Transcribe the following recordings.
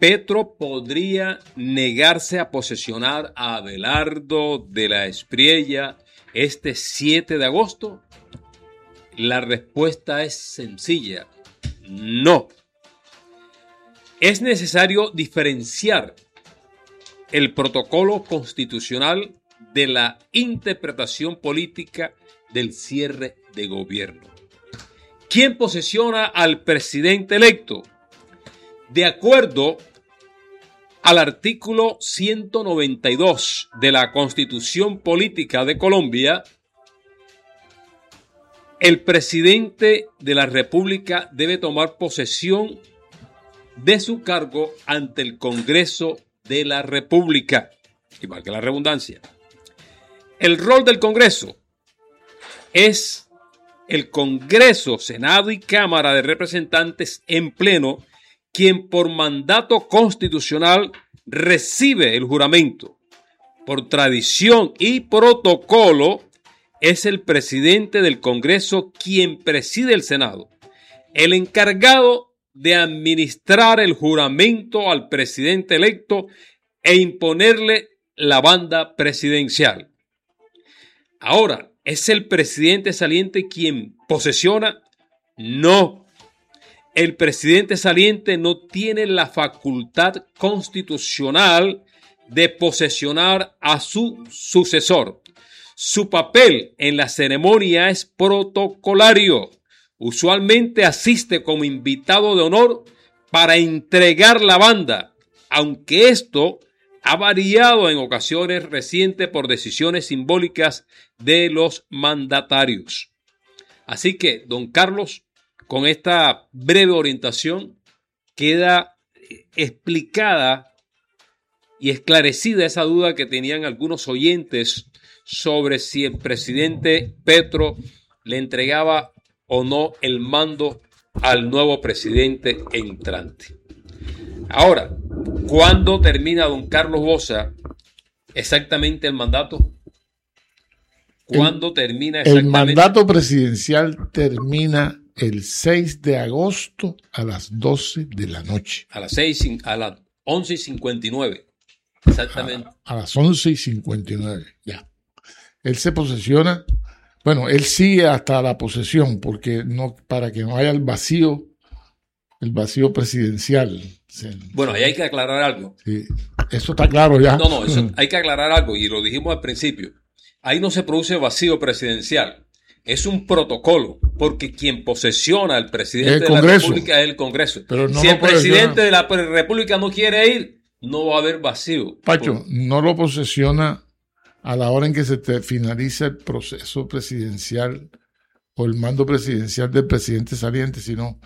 Petro podría negarse a posesionar a Abelardo de la Espriella este 7 de agosto? La respuesta es sencilla: no. Es necesario diferenciar el protocolo constitucional de la interpretación política del cierre de gobierno. ¿Quién posesiona al presidente electo? De acuerdo al artículo 192 de la Constitución Política de Colombia, el presidente de la República debe tomar posesión de su cargo ante el Congreso de la República. Y valga la redundancia. El rol del Congreso es el Congreso, Senado y Cámara de Representantes en pleno, quien por mandato constitucional recibe el juramento. Por tradición y protocolo, es el presidente del Congreso quien preside el Senado, el encargado de administrar el juramento al presidente electo e imponerle la banda presidencial. Ahora, ¿es el presidente saliente quien posesiona? No. El presidente saliente no tiene la facultad constitucional de posesionar a su sucesor. Su papel en la ceremonia es protocolario. Usualmente asiste como invitado de honor para entregar la banda, aunque esto ha variado en ocasiones recientes por decisiones simbólicas de los mandatarios. Así que, don Carlos, con esta breve orientación queda explicada y esclarecida esa duda que tenían algunos oyentes sobre si el presidente Petro le entregaba o no el mando al nuevo presidente entrante. Ahora, ¿cuándo termina don Carlos Boza exactamente el mandato? ¿Cuándo termina exactamente? El mandato presidencial termina el 6 de agosto a las 12 de la noche. A las 11:59. Exactamente. A las 11:59, ya. Él se posesiona, bueno, él sigue hasta la posesión, porque no, para que no haya el vacío presidencial. Bueno, ahí hay que aclarar algo. Sí, eso está claro ya. No, eso hay que aclarar algo, y lo dijimos al principio. Ahí no se produce vacío presidencial. Es un protocolo, porque quien posesiona al presidente de la República es el Congreso. Pero no si el presidente de la República no quiere ir, no va a haber vacío. Pacho, no lo posesiona a la hora en que se finaliza el proceso presidencial o el mando presidencial del presidente saliente, sino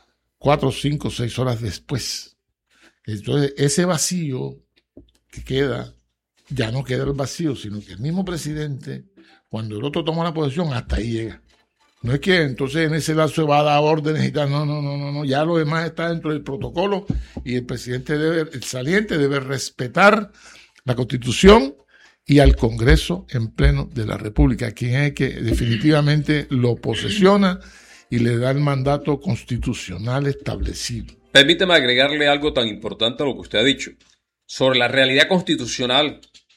4, 5, 6 horas después. Entonces, ese vacío que queda, ya no queda el vacío, sino que el mismo presidente, cuando el otro toma la posesión, hasta ahí llega. No es que entonces en ese lapso va a dar órdenes y tal, no, ya lo demás está dentro del protocolo y el presidente el saliente debe respetar la Constitución y al Congreso en pleno de la República, quien es que definitivamente lo posesiona y le da el mandato constitucional establecido. Permíteme agregarle algo tan importante a lo que usted ha dicho. Sobre la realidad constitucional,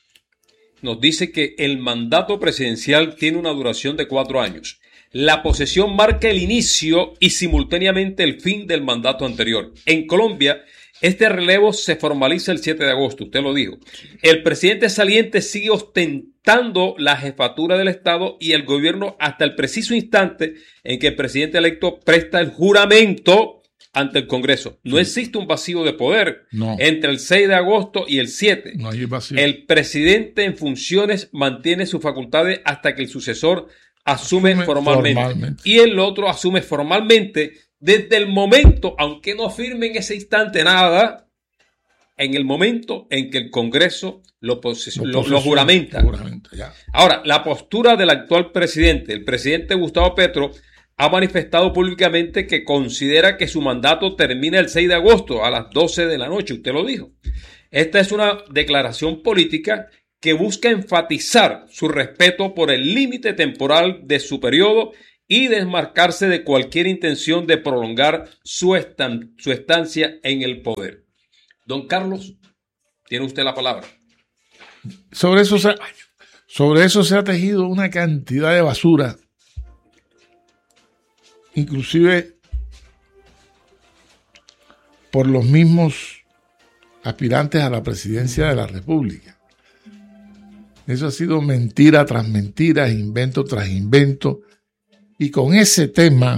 nos dice que el mandato presidencial tiene una duración de 4 años. La posesión marca el inicio y simultáneamente el fin del mandato anterior. En Colombia, este relevo se formaliza el 7 de agosto, usted lo dijo. El presidente saliente sigue ostentando la jefatura del Estado y el gobierno hasta el preciso instante en que el presidente electo presta el juramento ante el Congreso. No existe un vacío de poder entre el 6 de agosto y el 7. No hay vacío. El presidente en funciones mantiene sus facultades hasta que el sucesor asume formalmente. Y el otro asume formalmente desde el momento, aunque no firme en ese instante nada, en el momento en que el Congreso lo juramenta. Ahora, la postura del actual presidente, el presidente Gustavo Petro, ha manifestado públicamente que considera que su mandato termina el 6 de agosto a las 12 de la noche. Usted lo dijo. Esta es una declaración política que busca enfatizar su respeto por el límite temporal de su periodo y desmarcarse de cualquier intención de prolongar su estancia en el poder. Don Carlos, tiene usted la palabra. Sobre eso se ha tejido una cantidad de basura, inclusive por los mismos aspirantes a la presidencia de la República. Eso ha sido mentira tras mentira, invento tras invento, y con ese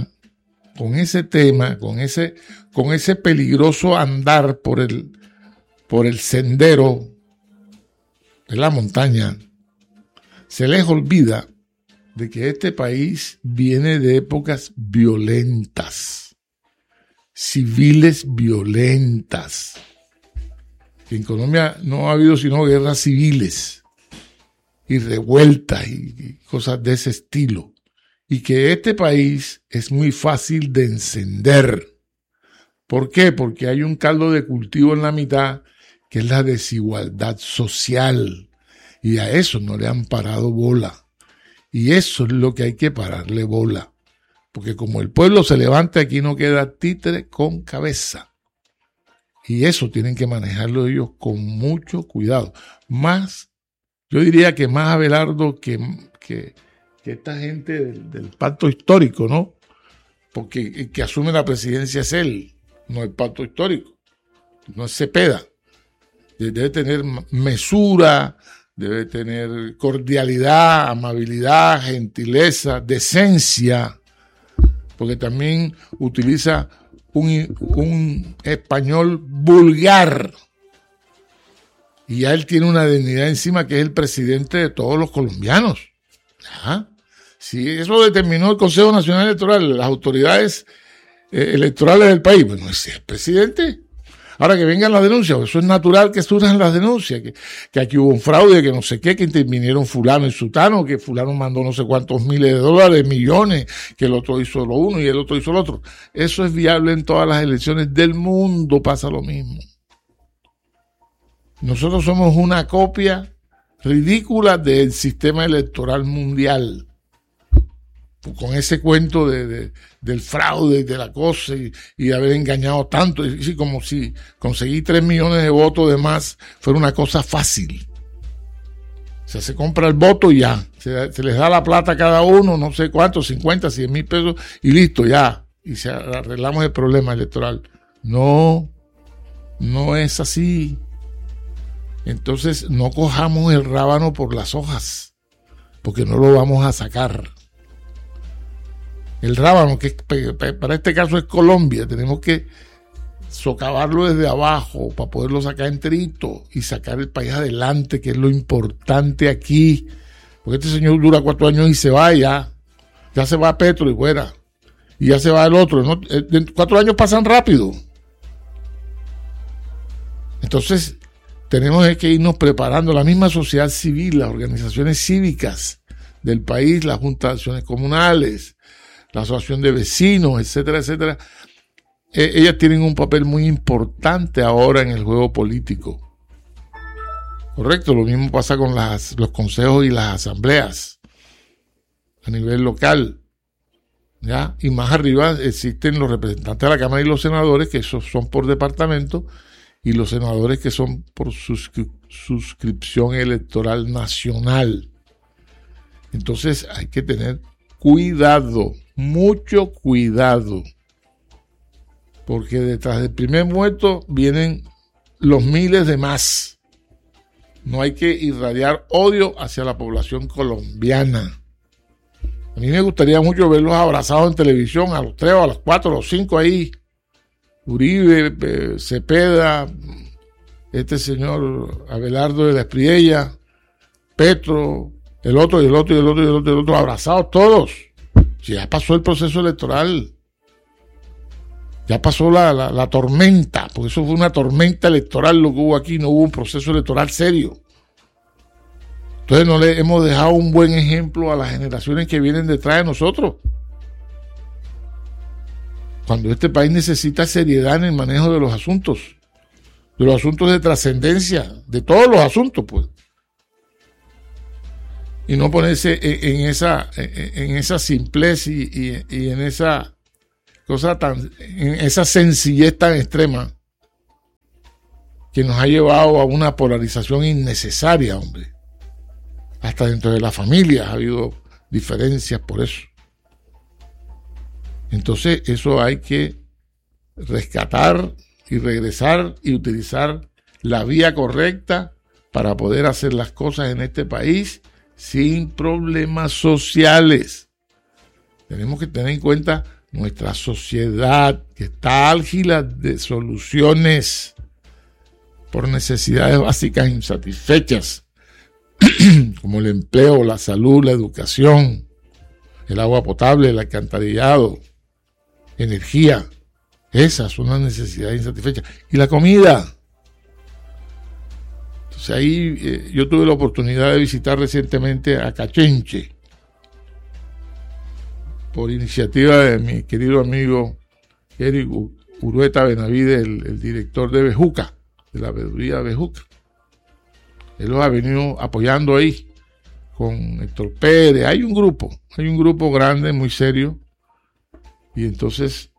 peligroso andar por el sendero de la montaña, se les olvida de que este país viene de épocas violentas, civiles violentas. En Colombia no ha habido sino guerras civiles y revueltas y cosas de ese estilo. Y que este país es muy fácil de encender. ¿Por qué? Porque hay un caldo de cultivo en la mitad, que es la desigualdad social. Y a eso no le han parado bola. Y eso es lo que hay que pararle bola. Porque como el pueblo se levanta, aquí no queda títere con cabeza. Y eso tienen que manejarlo ellos con mucho cuidado. Más, yo diría que más Abelardo que esta gente del pacto histórico, ¿no? Porque el que asume la presidencia es él, no el pacto histórico, no es Cepeda. Debe tener mesura, debe tener cordialidad, amabilidad, gentileza, decencia, porque también utiliza un español vulgar. Y ya él tiene una dignidad encima, que es el presidente de todos los colombianos. ¿Ah? Si eso determinó el Consejo Nacional Electoral, las autoridades electorales del país, bueno, ese es el presidente. Ahora que vengan las denuncias, eso es natural que surjan las denuncias, que aquí hubo un fraude, que no sé qué, que intervinieron fulano y sutano, que fulano mandó no sé cuántos miles de dólares, millones, que el otro hizo lo uno y el otro hizo lo otro. Eso es viable en todas las elecciones del mundo, pasa lo mismo. Nosotros somos una copia ridícula del sistema electoral mundial, con ese cuento del fraude y de la cosa y de haber engañado tanto, y como si conseguir 3 millones de votos de más fuera una cosa fácil. O sea, se compra el voto y ya, se les da la plata a cada uno, no sé cuánto, 50, 100 mil pesos y listo, ya, y se arreglamos el problema electoral. No es así. Entonces no cojamos el rábano por las hojas, porque no lo vamos a sacar. El rábano, que para este caso es Colombia, tenemos que socavarlo desde abajo para poderlo sacar enterito y sacar el país adelante, que es lo importante aquí. Porque este señor dura 4 años y se va ya se va Petro y fuera, y ya se va el otro, ¿no? 4 años pasan rápido. Entonces tenemos que irnos preparando, la misma sociedad civil, las organizaciones cívicas del país, las juntas de acciones comunales, la asociación de vecinos, etcétera, etcétera. Ellas tienen un papel muy importante ahora en el juego político. Correcto, lo mismo pasa con los consejos y las asambleas a nivel local, ¿ya? Y más arriba existen los representantes de la Cámara y los senadores, que esos son por departamento, y los senadores que son por suscripción electoral nacional. Entonces hay que tener cuidado, mucho cuidado, porque detrás del primer muerto vienen los miles de más. No hay que irradiar odio hacia la población colombiana. A mí me gustaría mucho verlos abrazados en televisión, a los 3 o a los 4 o a los 5 ahí. Uribe, Cepeda, este señor Abelardo de la Espriella, Petro, el otro, abrazados todos. Si ya pasó el proceso electoral, ya pasó la tormenta, porque eso fue una tormenta electoral lo que hubo aquí, no hubo un proceso electoral serio. Entonces no le hemos dejado un buen ejemplo a las generaciones que vienen detrás de nosotros. Cuando este país necesita seriedad en el manejo de los asuntos de trascendencia, de todos los asuntos, pues. Y no ponerse en esa simplez y en esa cosa en esa sencillez tan extrema. que nos ha llevado a una polarización innecesaria, hombre. Hasta dentro de la familia ha habido diferencias por eso. Entonces, eso hay que rescatar y regresar y utilizar la vía correcta para poder hacer las cosas en este país sin problemas sociales. Tenemos que tener en cuenta nuestra sociedad, que está álgida de soluciones por necesidades básicas insatisfechas, como el empleo, la salud, la educación, el agua potable, el alcantarillado, energía. Esas son las necesidades insatisfechas. Y la comida. Entonces ahí yo tuve la oportunidad de visitar recientemente a Cachenche, por iniciativa de mi querido amigo Eric Urueta Benavides, el director de Bejuca, de la veeduría de Bejuca. Él los ha venido apoyando ahí con Héctor Pérez. Hay un grupo grande, muy serio. Y entonces,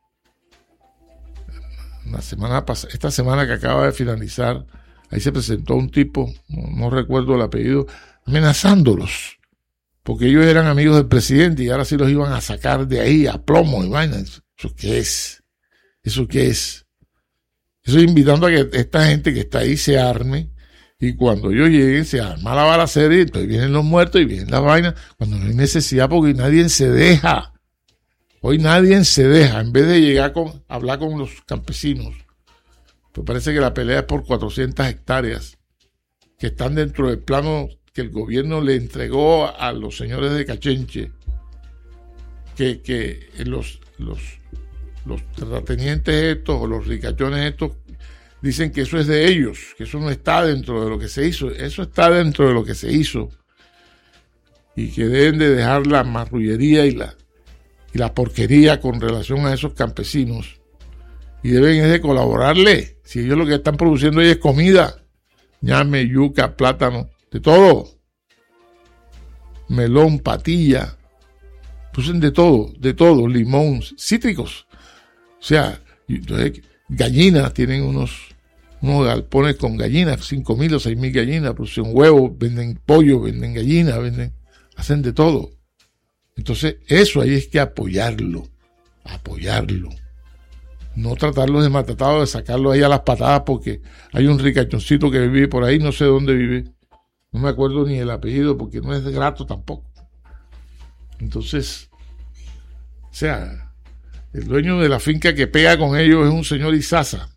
esta semana que acaba de finalizar, ahí se presentó un tipo, no recuerdo el apellido, amenazándolos, porque ellos eran amigos del presidente y ahora sí los iban a sacar de ahí a plomo y vainas. ¿Eso qué es? ¿Eso qué es? Eso invitando a que esta gente que está ahí se arme, y cuando ellos lleguen se arma la balacera y entonces vienen los muertos y vienen las vainas, cuando no hay necesidad, porque nadie se deja. Hoy nadie se deja, en vez de llegar a hablar con los campesinos. Pues parece que la pelea es por 400 hectáreas que están dentro del plano que el gobierno le entregó a los señores de Cachenche, que los terratenientes estos o los ricachones estos dicen que eso es de ellos, que eso no está dentro de lo que se hizo. Eso está dentro de lo que se hizo, y que deben de dejar la marrullería y la porquería con relación a esos campesinos, y deben de colaborarle. Si ellos lo que están produciendo ahí es comida, ñame, yuca, plátano, de todo, melón, patilla, producen de todo, limón, cítricos. O sea, entonces, gallinas, tienen unos galpones con gallinas, 5,000 o 6,000 gallinas, producen huevos, venden pollo, venden gallinas, hacen de todo. Entonces, eso ahí es que apoyarlo. No tratarlo de matatado, de sacarlo ahí a las patadas, porque hay un ricachoncito que vive por ahí, no sé dónde vive, no me acuerdo ni el apellido, porque no es de grato tampoco. Entonces, o sea, el dueño de la finca que pega con ellos es un señor Izaza,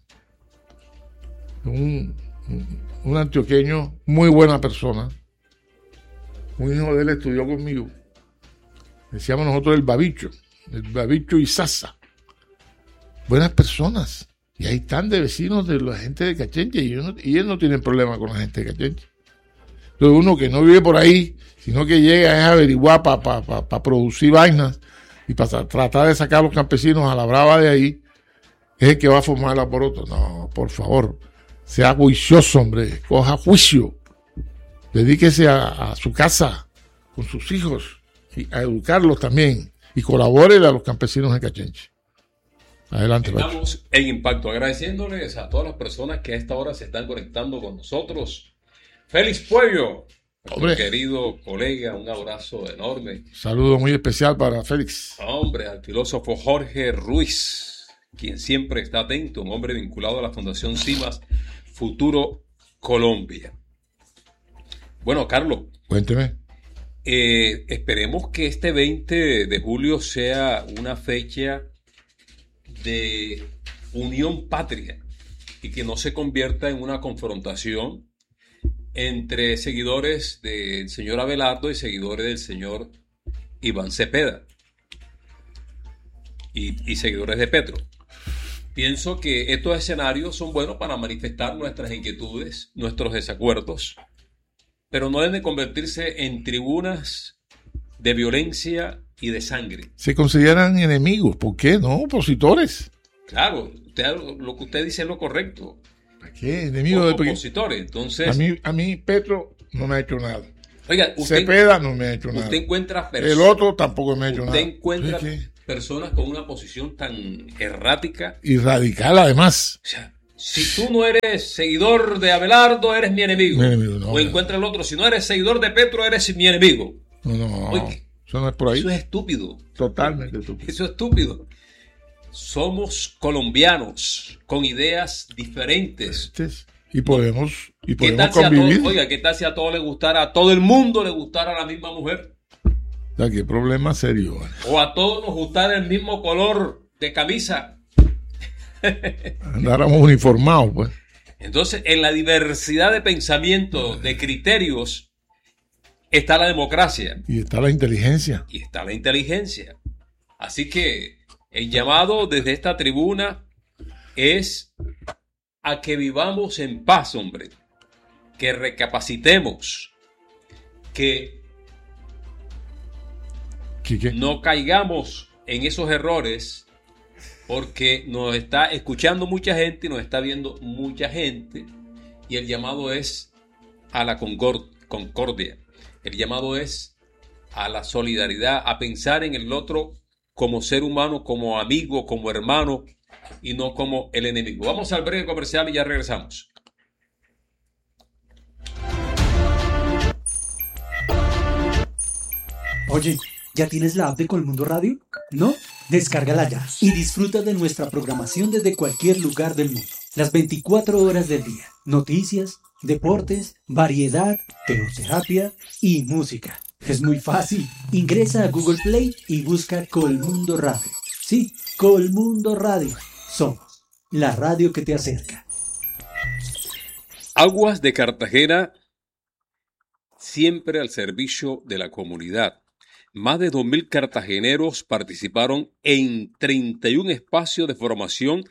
un antioqueño, muy buena persona. Un hijo de él estudió conmigo. Decíamos nosotros el Babicho Izaza. Buenas personas. Y ahí están de vecinos de la gente de Cachenche, y ellos no tienen problema con la gente de Cachenche. Entonces uno que no vive por ahí, sino que llega es a averiguar para producir vainas y para tratar de sacar a los campesinos a la brava de ahí, es el que va a formar el alboroto. No, por favor, sea juicioso, hombre, coja juicio, dedíquese a su casa con sus hijos y a educarlos también, y colabore a los campesinos de Cachenche. Adelante, estamos Pacho. En Impacto, agradeciéndoles a todas las personas que a esta hora se están conectando con nosotros. Félix Puello, nuestro querido colega, un abrazo enorme. Saludo muy especial para Félix. Hombre, al filósofo Jorge Ruiz, quien siempre está atento, un hombre vinculado a la Fundación CIMAS Futuro Colombia. Bueno, Carlos. Cuénteme. Esperemos que este 20 de julio sea una fecha de unión patria y que no se convierta en una confrontación entre seguidores del señor Abelardo y seguidores del señor Iván Cepeda y seguidores de Petro. Pienso que estos escenarios son buenos para manifestar nuestras inquietudes, nuestros desacuerdos, pero no deben de convertirse en tribunas de violencia y de sangre. Se consideran enemigos, ¿por qué? No, opositores. Claro, lo que usted dice es lo correcto. ¿Para qué? Enemigos de opositores. Entonces, a mí Petro no me ha hecho nada. Oiga, Cepeda no me ha hecho nada. Usted encuentra el otro tampoco me ha hecho nada. Usted encuentra personas con una posición tan errática y radical, además. O sea, Si tú no eres seguidor de Abelardo, eres mi enemigo. Mi enemigo, no, o encuentra el otro, si no eres seguidor de Petro, eres mi enemigo. No, Oye, eso no es por ahí. eso es estúpido. Totalmente estúpido. Eso es estúpido. Somos colombianos con ideas diferentes. Y podemos ¿Qué tal si convivir. Oiga, ¿qué tal si a todos les gustara, a todo el mundo le gustara la misma mujer? O sea, qué problema serio. O a todos nos gustara el mismo color de camisa. Andáramos uniformados, pues. Entonces, en la diversidad de pensamiento, de criterios, está la democracia. Y está la inteligencia. Y está la inteligencia. Así que el llamado desde esta tribuna es a que vivamos en paz, hombre. Que recapacitemos. Que ¿Qué? no caigamos en esos errores, porque nos está escuchando mucha gente y nos está viendo mucha gente, y el llamado es a la concordia, el llamado es a la solidaridad, a pensar en el otro como ser humano, como amigo, como hermano, y no como el enemigo. Vamos al breve comercial y ya regresamos. Oye, ¿ya tienes la app de Colmundo Radio? ¿No? Descárgala ya y disfruta de nuestra programación desde cualquier lugar del mundo. Las 24 horas del día. Noticias, deportes, variedad, teoterapia y música. Es muy fácil. Ingresa a Google Play y busca Colmundo Radio. Sí, Colmundo Radio. Somos la radio que te acerca. Aguas de Cartagena, siempre al servicio de la comunidad. Más de 2.000 cartageneros participaron en 31 espacios de formación